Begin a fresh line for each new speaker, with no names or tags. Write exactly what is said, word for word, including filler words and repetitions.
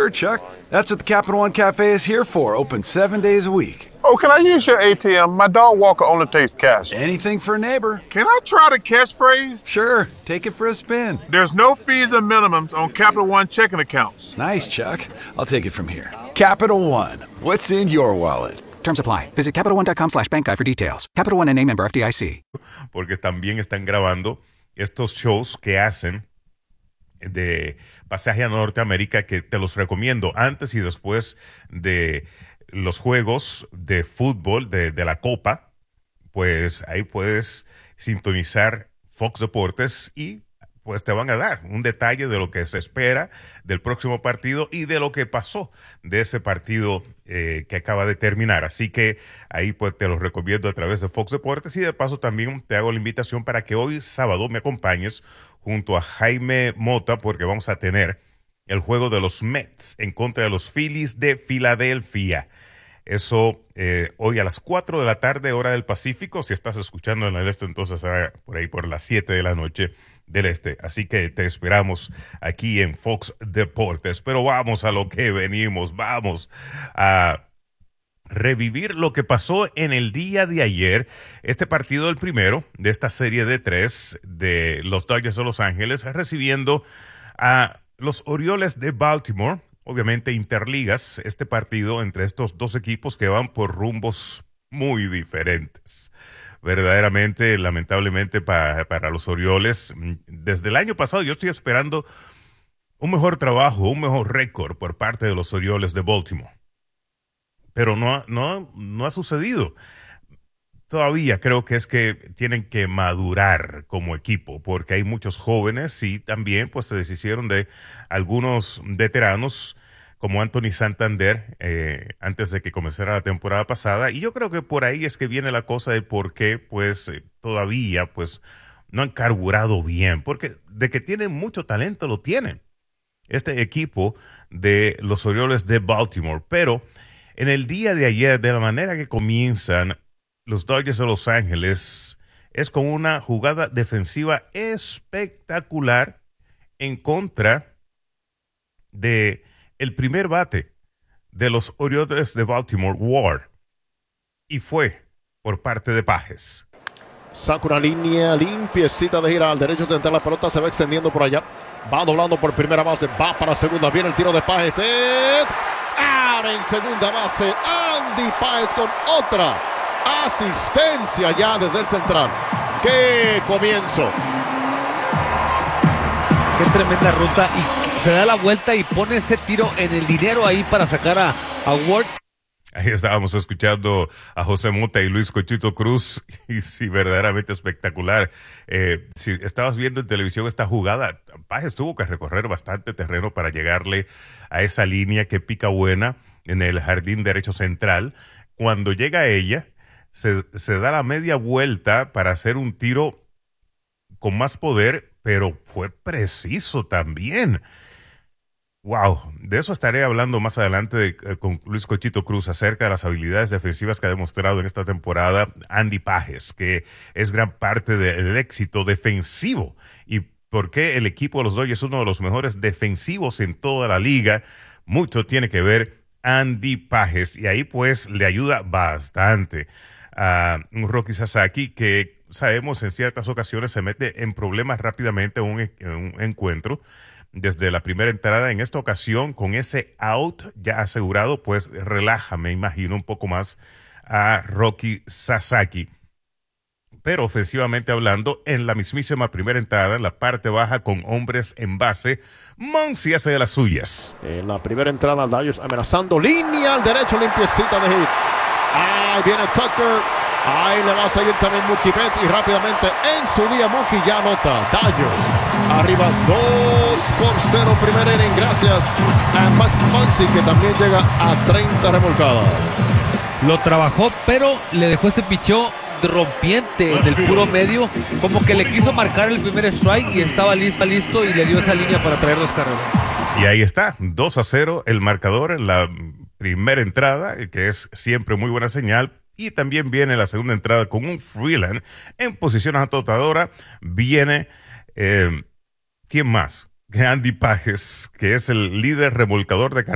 Sure, Chuck. That's what the Capital One Cafe is here for, open seven days a week.
Oh, can I use your A T M? My dog walker only takes cash.
Anything for a neighbor.
Can I try the catchphrase?
Sure, take it for a spin.
There's no fees and minimums on Capital One checking accounts.
Nice, Chuck. I'll take it from here. Capital One, what's in your wallet?
Terms apply. Visit CapitalOne.com slash bank guide for details. Capital One N A member F D I C.
Porque también están grabando estos shows que hacen de pasaje a Norteamérica, que te los recomiendo antes y después de los juegos de fútbol de, de la Copa. Pues ahí puedes sintonizar Fox Deportes y pues te van a dar un detalle de lo que se espera del próximo partido y de lo que pasó de ese partido eh, que acaba de terminar. Así que ahí pues te los recomiendo a través de Fox Deportes, y de paso también te hago la invitación para que hoy sábado me acompañes junto a Jaime Mota, porque vamos a tener el juego de los Mets en contra de los Phillies de Filadelfia. Eso eh, hoy a las cuatro de la tarde, hora del Pacífico. Si estás escuchando en el este, entonces será por ahí por las siete de la noche del este. Así que te esperamos aquí en Fox Deportes. Pero vamos a lo que venimos. Vamos a revivir lo que pasó en el día de ayer. Este partido, el primero de esta serie de tres de los Dodgers de Los Ángeles, recibiendo a los Orioles de Baltimore. Obviamente interligas, este partido entre estos dos equipos que van por rumbos muy diferentes. Verdaderamente, lamentablemente para, para los Orioles, desde el año pasado yo estoy esperando un mejor trabajo, un mejor récord por parte de los Orioles de Baltimore. Pero no, no, no ha sucedido. Todavía creo que es que tienen que madurar como equipo, porque hay muchos jóvenes y también pues se deshicieron de algunos veteranos como Anthony Santander eh, antes de que comenzara la temporada pasada, y yo creo que por ahí es que viene la cosa de por qué pues eh, todavía pues no han carburado bien, porque de que tienen mucho talento lo tienen este equipo de los Orioles de Baltimore. Pero en el día de ayer, de la manera que comienzan los Dodgers de Los Ángeles, es con una jugada defensiva espectacular en contra de el primer bate de los Orioles de Baltimore, Ward, y fue por parte de Pages.
Saca una línea limpiecita de gira al derecho central, la pelota se va extendiendo por allá, va doblando por primera base, va para segunda, viene el tiro de Pages, es out en segunda base, Andy Pages con otra asistencia ya desde el central. ¡Qué comienzo!
Qué tremenda ruta, y se da la vuelta y pone ese tiro en el dinero ahí para sacar a, a Ward.
Ahí estábamos escuchando a José Mota y Luis Cochito Cruz, y sí, verdaderamente espectacular. Eh, si estabas viendo en televisión esta jugada, Pages tuvo que recorrer bastante terreno para llegarle a esa línea que pica buena en el jardín derecho central. Cuando llega a ella, Se, se da la media vuelta para hacer un tiro con más poder, pero fue preciso también. Wow, de eso estaré hablando más adelante de, eh, con Luis Cochito Cruz, acerca de las habilidades defensivas que ha demostrado en esta temporada Andy Pages, que es gran parte del éxito defensivo y por qué el equipo de los Dodgers es uno de los mejores defensivos en toda la liga. Mucho tiene que ver Andy Pages, y ahí pues le ayuda bastante a un Roki Sasaki, que sabemos en ciertas ocasiones se mete en problemas rápidamente en un, en un encuentro. Desde la primera entrada, en esta ocasión, con ese out ya asegurado, pues relaja, me imagino, un poco más a Roki Sasaki. Pero ofensivamente hablando, en la mismísima primera entrada, en la parte baja con hombres en base, Muncy hace de las suyas.
En la primera entrada, Dodgers amenazando, línea al derecho, limpiecita de hit. Ahí viene Tucker, ahí le va a seguir también Mookie Betts, y rápidamente en su día Mookie ya anota. Dodgers arriba dos por cero primer inning, gracias a Max Muncy, que también llega a treinta remolcadas.
Lo trabajó, pero le dejó este picheo rompiente en el puro medio, como que le quiso marcar el primer strike y estaba listo, listo y le dio esa línea para traer los carreras.
Y ahí está, dos a cero el marcador en la primera entrada, que es siempre muy buena señal. Y también viene la segunda entrada con un Freeland en posición anotadora. Viene, eh, ¿quién más? Andy Pages, que es el líder remolcador de carreras